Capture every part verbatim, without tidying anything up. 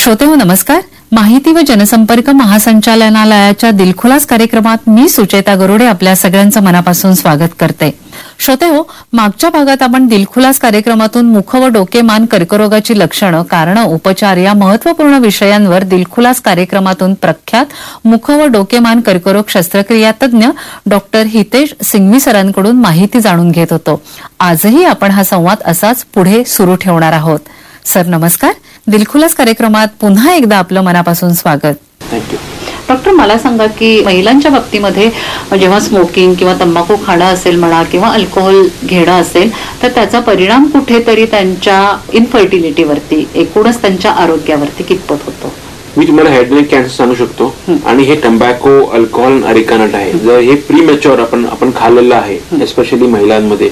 श्रोतेहो नमस्कार. माहिती व जनसंपर्क महासंचालनालयाच्या दिलखुलास कार्यक्रमात मी सुचेता गरुडे आपल्या सगळ्यांचं मनापासून स्वागत करते. श्रोतेहो, मागच्या भागात आपण दिलखुलास कार्यक्रमातून मुख व डोके मान कर्करोगाची लक्षणं, कारणं, उपचार या महत्वपूर्ण विषयांवर दिलखुलास कार्यक्रमातून प्रख्यात मुख व डोके मान कर्करोग शस्त्रक्रिया तज्ञ डॉक्टर हितेश सिंघवी सरांकडून माहिती जाणून घेत होतो. आजही आपण हा संवाद असाच पुढे सुरू ठेवणार आहोत. सर नमस्कार. दिलखुलास कार्यक्रमात पुन्हा एकदा आपलं मनापासून स्वागत. थँक्यू. डॉक्टर, मला सांगा की महिलांच्या बाबतीमध्ये जेव्हा स्मोकिंग किंवा तंबाखू खाणं असेल म्हणा किंवा अल्कोहोल घेणं असेल तर त्याचा परिणाम कुठेतरी त्यांच्या इनफर्टिलिटीवरती, एकूणच त्यांच्या आरोग्यावरती कितपत होतो? मी तुम्हाला हेड नेक कॅन्सर सांगू शकतो. आणि हे टंबॅको, अल्कोहोल, अरिकानट आहे. जर हे प्री मॅच्युअर आपण आपण खाल्लेलं आहे, एस्पेशली महिलांमध्ये,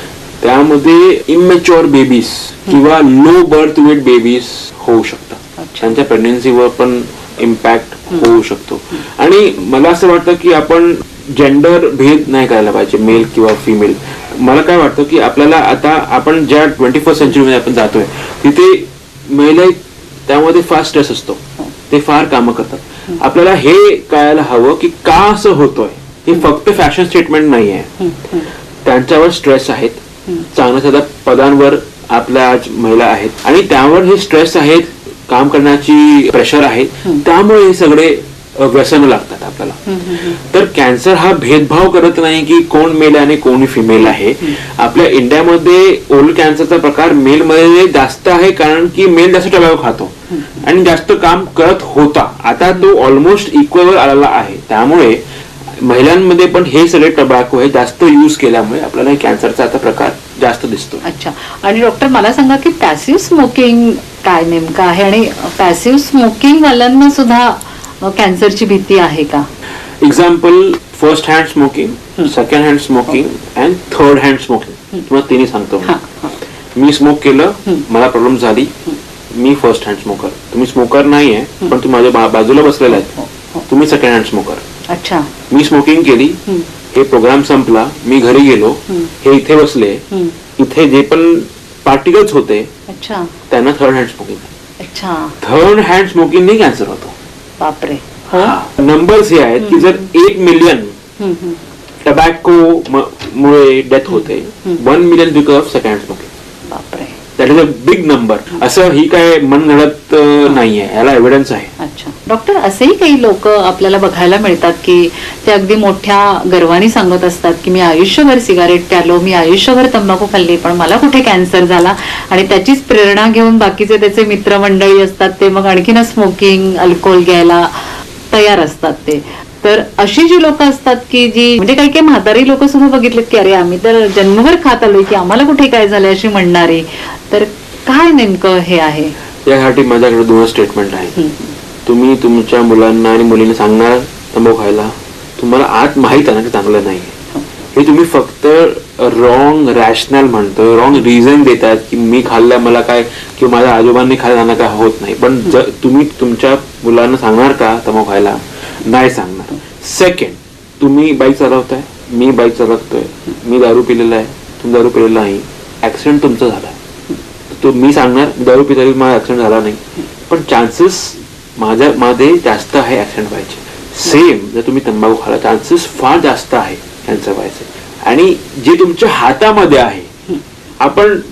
त्यामध्ये इमॅच्युअर बेबीज किंवा लो बर्थ वेट बेबीज होऊ शकतात. त्यांच्या प्रेग्नन्सीवर पण इम्पॅक्ट होऊ शकतो. आणि मला असं वाटतं की आपण जेंडर भेद नाही करायला पाहिजे, मेल किंवा फिमेल. मला काय वाटतं की आपल्याला आता आपण ज्या ट्वेंटी फर्स्ट सेंचुरीमध्ये आपण जातोय तिथे महिला, त्यामध्ये फार स्ट्रेस असतो, ते फार कामं करतात. आपल्याला हे कळायला हवं की का असं होतोय. हे फक्त फॅशन स्टेटमेंट नाही आहे. त्यांच्यावर स्ट्रेस आहेत, चांगल्या साध्या पदांवर आपल्या आज महिला आहेत आणि त्यावर हे स्ट्रेस आहेत, काम करण्याची प्रेशर आहे, त्यामुळे हे सगळे व्यसन लागतात आपल्याला. तर कॅन्सर हा भेदभाव करत नाही की कोण मेल आणि कोण फिमेल आहे. आपल्या इंडियामध्ये ओरल कॅन्सरचा प्रकार मेल मध्ये जास्त आहे, कारण की मेल जास्त टोबॅको खातो आणि जास्त काम करत होता. आता तो ऑलमोस्ट इक्वल आलेला आहे. त्यामुळे महिलांमध्ये पण हे सगळे टोबॅको हे जास्त यूज केल्यामुळे आपल्याला कॅन्सरचा आता प्रकार जास्त दिसतो. अच्छा. आणि डॉक्टर मला सांगा की पॅसिव्ह स्मोकिंग काय नेमकं आहे आणि पॅसिव्ह स्मोकिंग वाल्यांना सुद्धा कॅन्सरची भीती आहे का? Example, first hand smoking, second hand smoking and third hand smoking. तुम्हाला तिन्ही सांगतो. मी स्मोक केलं, मला प्रॉब्लेम झाली, मी फर्स्ट हँड स्मोकर. तुम्ही स्मोकर नाहीये पण तुम्ही माझ्या बाजूला बसलेला आहे, तुम्ही सेकंड हँड स्मोकर. अच्छा. मी स्मोकिंग केली, हे प्रोग्राम संपला, मी घरी गेलो, हे इथे बसले, इथे जे पण पार्टिकल्स होते त्यांना थर्ड हँड स्मोकिंग. अच्छा. थर्ड हँड स्मोकिंग नाही कॅन्सर होतो. बापरे. नंबर्स हे आहेत की जर एक मिलियन टबॅको मुळे डेथ होते, one million because of second hand smoking. बापरे. That is a big number. असं ही काय मन घडत नाहीये, याला एव्हिडन्स आहे. अच्छा. डॉक्टर, असेही काही लोक आपल्याला बघायला मिळतात की ते अगदी मोठ्या गर्वाने सांगत असतात की मी आयुष्यभर सिगारेट प्यालो, मी आयुष्यभर तंबाखू खाल्ली, पण मला कुठे कॅन्सर झाला. आणि त्याचीच प्रेरणा घेऊन बाकीचे त्याचे मित्रमंडळी असतात ते मग आणखीन स्मोकिंग, अल्कोहोल घ्यायला तयार असतात. ते तर अशी जी लोक असतात की जी म्हणजे काही काही म्हातारी लोक सुद्धा बघितले की अरे आम्ही तर जन्मभर खात आलोय की आम्हाला कुठे काय झालंय अशी म्हणणारी. तर काय नेमकं हे आहे? यासाठी माझ्याकडे दोन स्टेटमेंट आहे. तुम्ही तुमच्या मुलांना आणि मुलींना सांगणार तंबाखू खायला, तुम्हाला आत माहित आहे ना की चांगलं नाही. हे तुम्ही फक्त रॉंग रॅशनल म्हणतो, रॉंग रिझन देतात की मी खाल्ल्या मला काय किंवा माझ्या आजोबांनी खायला काय होत नाही. पण जर तुम्ही तुमच्या मुलांना सांगणार का तंबाखू खायला? नाही सांगणार. सेकंड, तुम्ही बाईक चालवताय, मी बाईक चालवतोय, मी दारू पिलेला आहे, तुम्ही दारू पिलेला नाही, ऍक्सिडेंट तुमचा झाला, तो मी सांगणार दारू पिताना माझा ऍक्सिडेंट झाला नाही, पण चान्सेस माझ्या मध्ये जास्त आहे ऍक्सिडेंट व्हायचे. सेम जर तुम्ही तंबाखू खाला, चान्सेस फार जास्त आहे कॅन्सर व्हायचे. आणि जे तुमच्या हातामध्ये आहे, आपण